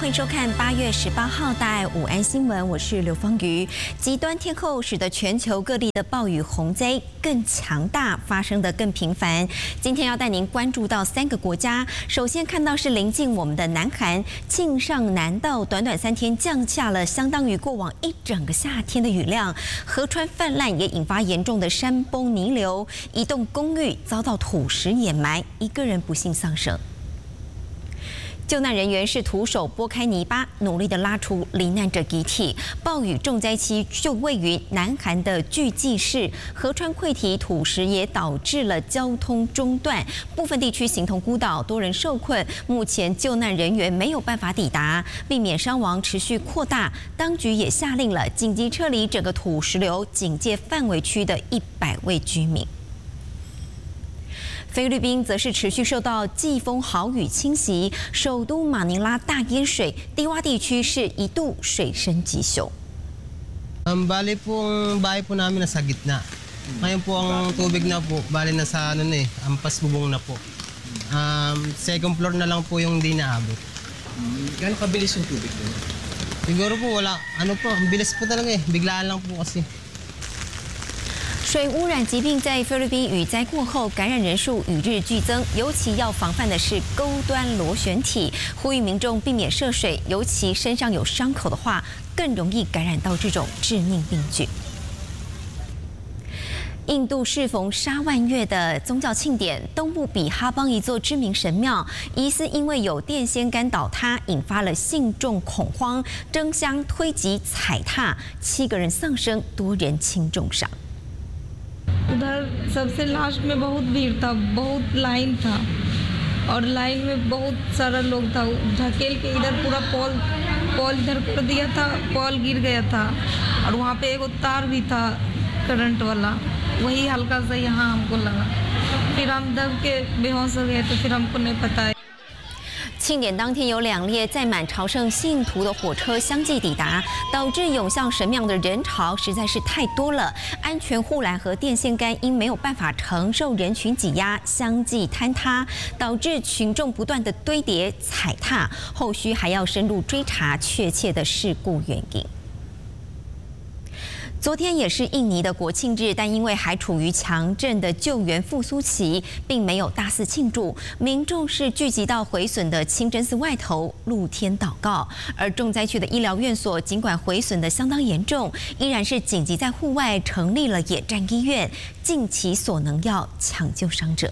欢迎收看8月18号大爱午安新闻，我是刘芳瑜。极端天候使得全球各地的暴雨洪灾更强大，发生的更频繁。今天要带您关注到3个国家，首先看到是临近我们的南韩，庆尚南道短短3天降下了相当于过往1整个夏天的雨量，河川泛滥，也引发严重的山崩泥流，一栋公寓遭到土石掩埋，1个人不幸丧生。救难人员是徒手拨开泥巴，努力地拉出罹难者遗体。暴雨重灾区就位于南韩的巨济市，河川溃堤，土石也导致了交通中断，部分地区形同孤岛，多人受困。目前救难人员没有办法抵达，避免伤亡持续扩大。当局也下令了紧急撤离整个土石流警戒范围区的100位居民。菲律宾则是持续受到季风豪雨侵袭，首都马尼拉大淹水，低洼地区是一度水深及胸。 Bali pong bahay po namin nasa gitna. Ngayon po ang tubig na po, bali na sa ampas bubong na po. Second floor na lang po yung di naabot. Gaano kabilis yung tubig doon? Siguro po wala, ang bilis po talaga biglaan lang po kasi. 水污染疾病在菲律宾雨灾过后，感染人数与日俱增，尤其要防范的是钩端螺旋体，呼吁民众避免涉水，尤其身上有伤口的话，更容易感染到这种致命病菌。印度适逢沙万月的宗教庆典，东部比哈邦一座知名神庙，疑似因为有电线杆倒塌，引发了信众恐慌，争相推挤踩踏，7个人丧生，多人轻重伤。 उधर सबसे लास्ट में बहुत भीड़ था, बहुत लाइन था और लाइन में बहुत सारा लोग था। ढकेल के इधर पूरा पॉल इधर कर दिया था, पॉल गिर गया था और वहाँ पे एक तार भी था करंट वाला, वही हल्का सा यहाँ हमको लगा। फिर हम दब के बेहोश हो गए तो फिर हमको नहीं पता। 庆典当天有2列载满朝圣信徒的火车相继抵达，导致涌向神庙的人潮实在是太多了。安全护栏和电线杆因没有办法承受人群挤压，相继坍塌，导致群众不断的堆叠踩踏。后续还要深入追查确切的事故原因。 昨天也是印尼的国庆日，但因为还处于强震的救援复苏期，并没有大肆庆祝。民众是聚集到毁损的清真寺外头露天祷告，而重灾区的医疗院所尽管毁损的相当严重，依然是紧急在户外成立了野战医院，尽其所能要抢救伤者。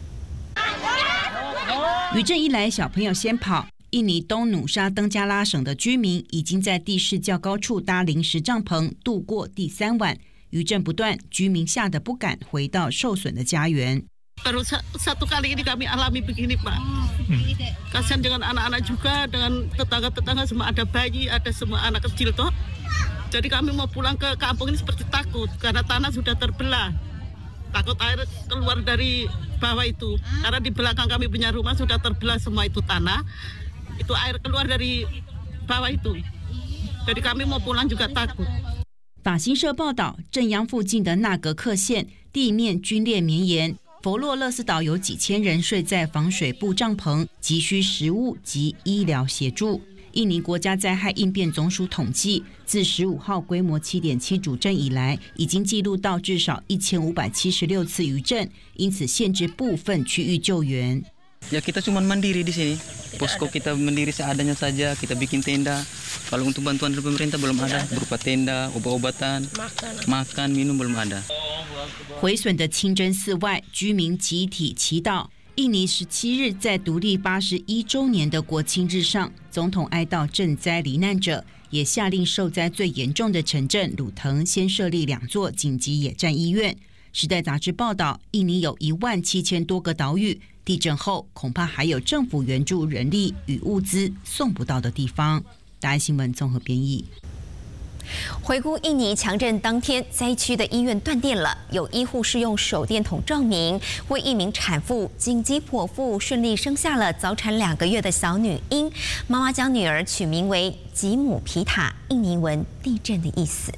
余震一来，小朋友先跑。 印尼东努沙登加拉省的居民已经在地势较高处搭临时帐篷度过第3晚。余震不断，居民吓得不敢回到受损的家园。 Baru satu kali ini kami alami begini, Pak. Kasihan dengan anak-anak juga, dengan tetangga-tetangga semua ada bayi, ada semua anak kecil toh. Jadi kami mau pulang ke kampung ini seperti takut karena tanah sudah terbelah. Takut air keluar dari bawah itu, karena di belakang kami punya rumah sudah terbelah semua itu tanah. Itu air keluar dari bawah itu, jadi kami mau pulang juga takut。 法新社报道，正央附近的纳格克县地面龟裂绵延，佛洛勒斯岛有几千人睡在防水布帐篷，急需食物及医疗协助。印尼国家灾害应变总署统计，自15号规模7.7主震以来，已经记录到至少1576次余震，因此限制部分区域救援。 Ya kita cuma mandiri di sini. Posko kita mandiri seadanya saja, kita bikin tenda. Kalau untuk bantuan dari pemerintah belum ada, berupa tenda, obat-obatan, makan, minum belum ada. 毁损的清真寺外，居民集体祈祷。印尼17日在独立81周年的国庆日上，总统哀悼震灾罹难者，也下令受灾最严重的城镇鲁腾先设立2座紧急野战医院。时代杂志报道，印尼有17000多个岛屿。 地震后，恐怕还有政府援助人力与物资送不到的地方。大爱新闻综合编译。 回顾印尼强震当天，灾区的医院断电了，有医护是用手电筒照明，为一名产妇紧急剖腹，顺利生下了早产2个月的小女婴。妈妈将女儿取名为吉姆皮塔，印尼文地震的意思。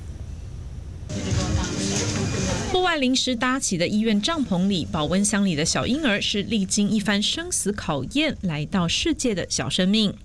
户外临时搭起的医院帐篷里，保温箱里的小婴儿是历经一番生死考验来到世界的小生命。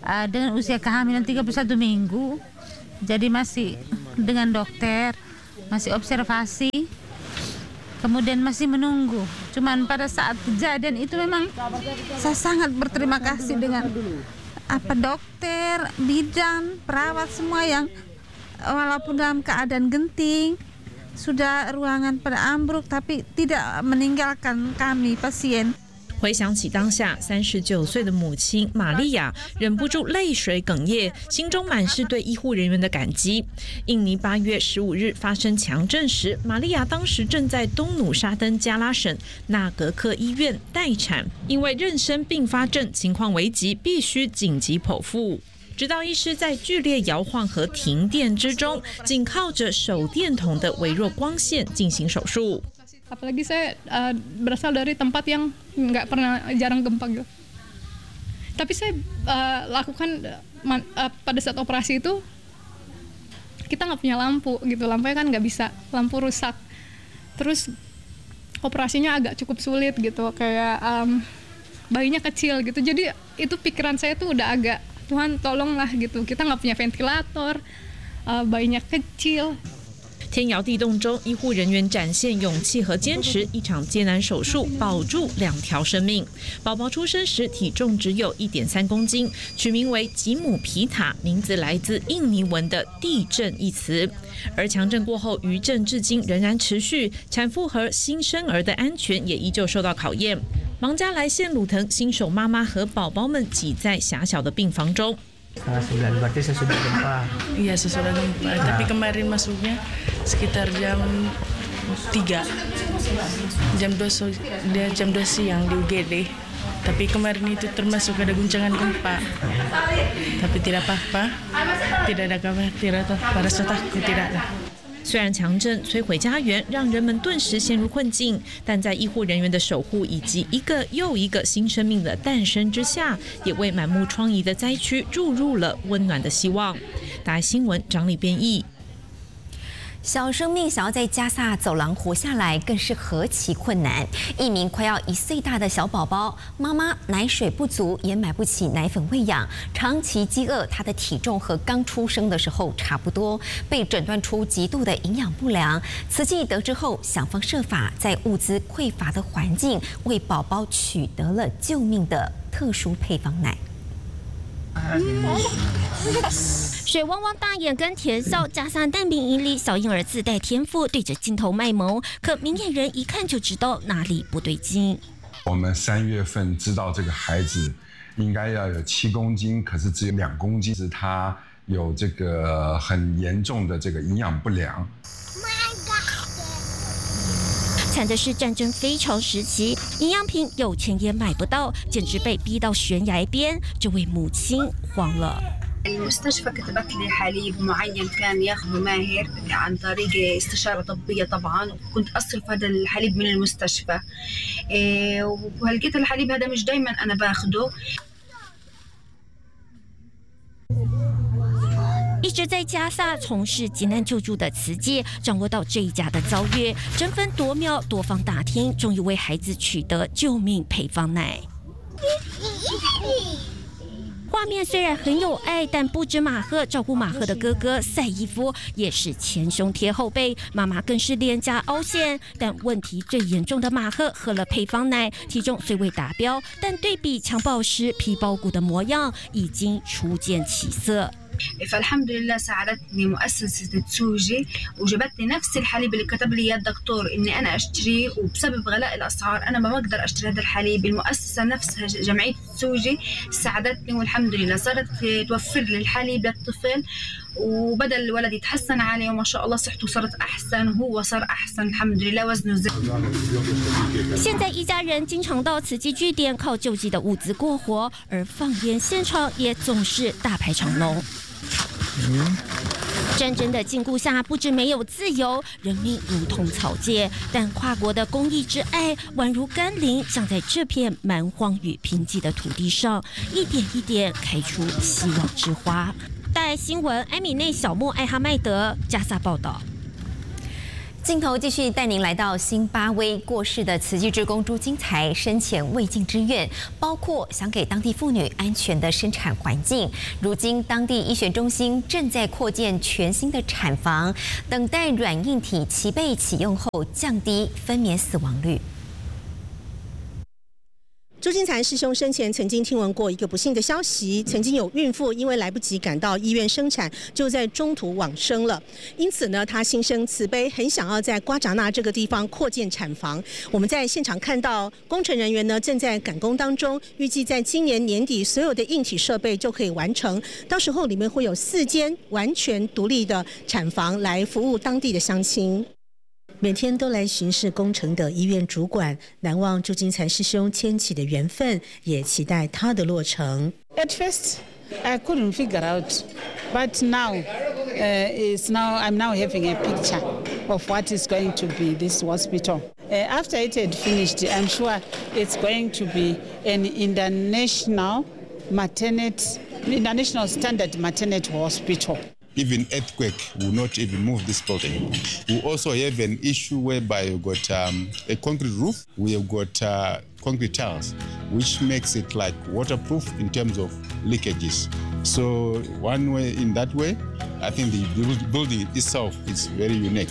dengan usia kehamilan 31 minggu. Jadi masih dengan dokter, masih observasi, kemudian masih menunggu. Cuman pada saat kejadian itu memang saya sangat berterima kasih dengan dokter, bidan, perawat semua yang walaupun dalam keadaan genting, sudah ruangan pada ambruk tapi tidak meninggalkan kami pasien. 回想起当下39岁的母亲玛利亚，忍不住泪水哽咽，心中满是对医护人员的感激。印尼8月15日发生强震时，玛利亚当时正在东努沙登加拉省纳格克医院待产，因为妊娠并发症情况危急，必须紧急剖腹。直到医师在剧烈摇晃和停电之中，仅靠着手电筒的微弱光线进行手术。 Apalagi saya berasal dari tempat yang nggak pernah jarang gempa gitu. Tapi saya lakukan pada saat operasi itu kita nggak punya lampu gitu, lampunya kan nggak bisa, lampu rusak. Terus operasinya agak cukup sulit gitu, kayak bayinya kecil gitu. Jadi itu pikiran saya tuh udah agak Tuhan tolonglah gitu. Kita nggak punya ventilator, bayinya kecil. 天摇地动中，医护人员展现勇气和坚持，一场艰难手术保住2条生命。宝宝出生时体重只有1.3公斤，取名为吉姆皮塔，名字来自印尼文的地震一词。而强震过后，余震至今仍然持续，产妇和新生儿的安全也依旧受到考验。忙家来线路腾，新手妈妈和宝宝们挤在狭小的病房中。 9 berarti sesudah gempa. Iya sesudah gempa, tapi kemarin masuknya sekitar jam 3, jam 2 siang di UGD. Tapi kemarin itu termasuk ada guncangan gempa, tapi tidak apa-apa, tidak ada kabar, tidak ada pada saat aku tidak ada. 虽然强震摧毁家园，让人们顿时陷入困境，但在医护人员的守护以及一个又一个新生命的诞生之下，也为满目疮痍的灾区注入了温暖的希望。大爱新闻张力编译。 小生命想要在加萨走廊活下来，更是何其困难！一名快要1岁大的小宝宝，妈妈奶水不足，也买不起奶粉喂养，长期饥饿，她的体重和刚出生的时候差不多，被诊断出极度的营养不良。慈济得知后，想方设法在物资匮乏的环境，为宝宝取得了救命的特殊配方奶。 水汪汪大眼跟甜笑，加上蛋饼营里小婴儿自带天赋，对着镜头卖萌，可明眼人一看就知道哪里不对劲。 我们3月份知道这个孩子应该要有7公斤，可是只有2公斤，是他有这个很严重的这个营养不良。 惨的是战争非常时期，营养品有钱也买不到，简直被逼到悬崖边。这位母亲慌了。 المستشفى كتبت لي حليب معين كان ياخذه ماهر عن طريق استشارة طبية طبعا، وكنت أصرف هذا الحليب من المستشفى، وهلقيت الحليب هذا مش دايما أنا باخده. 一直在加萨从事急难救助的慈济，掌握到这一家的遭遇，争分夺秒，多方打听，终于为孩子取得救命配方奶。画面虽然很有爱，但不止马赫，照顾马赫的哥哥赛伊夫也是前胸贴后背，妈妈更是脸颊凹陷。但问题最严重的马赫喝了配方奶，体重虽未达标，但对比襁褓时皮包骨的模样，已经初见起色。 فالحمد لله ساعدتني مؤسسة تسوجي وجبت لي نفس الحليب اللي كتب لي الدكتور اني انا اشتريه، وبسبب غلاء الاسعار انا ما بقدر اشتري هذا الحليب. المؤسسة نفسها جمعية تسوجي ساعدتني والحمد لله صارت توفر لي الحليب للطفل، وبدأ الولد يتحسن عليه وما شاء الله صحته صارت احسن وهو صار احسن الحمد لله وزنه زاد. 现在一家人经常到慈济据点靠救济的物资过活，而放烟现场也总是大排长龙。 战争的禁锢下，不止没有自由，人命如同草芥。但跨国的公益之爱，宛如甘霖，像在这片蛮荒与贫瘠的土地上，一点一点开出希望之花。大爱新闻，埃米内小莫艾哈迈德加萨报道。 镜头继续带您来到辛巴威，过世的慈济志工朱金才生前未尽之愿，包括想给当地妇女安全的生产环境。如今，当地医学中心正在扩建全新的产房，等待软硬体齐备启用后，降低分娩死亡率。 朱金才师兄生前曾经听闻过一个不幸的消息，曾经有孕妇因为来不及赶到医院生产，就在中途往生了。因此呢，他心生慈悲，很想要在瓜扎纳这个地方扩建产房。我们在现场看到工程人员呢正在赶工当中，预计在今年年底所有的硬体设备就可以完成，到时候里面会有4间完全独立的产房来服务当地的乡亲。每天都来巡视工程的医院主管难忘朱金才师兄牵起的缘分，也期待他的落成。 At first, I couldn't figure out, but now, I'm now having a picture of what is going to be this hospital. After it had finished, I'm sure it's going to be an international standard maternity hospital. Even earthquake will not even move this building. We also have an issue whereby we've got a concrete roof. We have got concrete tiles, which makes it like waterproof in terms of leakages. So in that way, I think the building itself is very unique.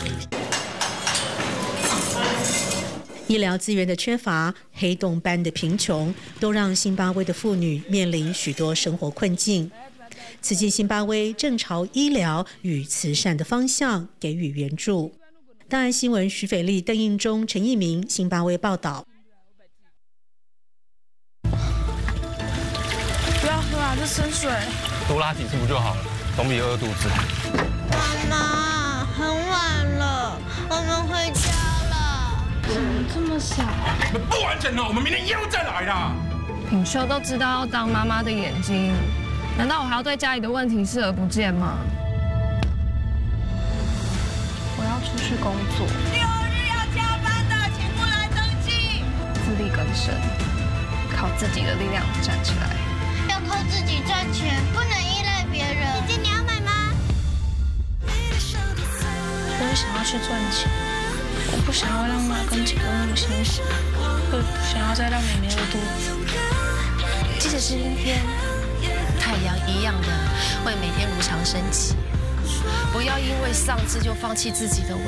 医疗资源的缺乏、黑洞般的贫穷，都让辛巴威的妇女面临许多生活困境。慈济辛巴威正朝医疗与慈善的方向给予援助。档案新闻徐斐丽、邓应忠、陈一鸣，辛巴威报道。 不要喝啊，这生水。多拉几次不就好了？总比饿肚子。 妈妈，很晚了，我们回家了。 怎么这么小？ 不完整了，我们明天又再来啦。 品秀都知道要当妈妈的眼睛。难道我还要对家里的问题视而不见吗？我要出去工作。 6日要加班的，请过来登记。 自力更生，靠自己的力量站起来。 要靠自己赚钱，不能依赖别人。姐姐，你要买吗？ 我也想要去赚钱，我不想要让妈跟姐都那么辛苦，我不想要再让妹妹饿肚子。 即使是一天。太阳一样的会每天如常升起，不要因为丧志就放弃自己的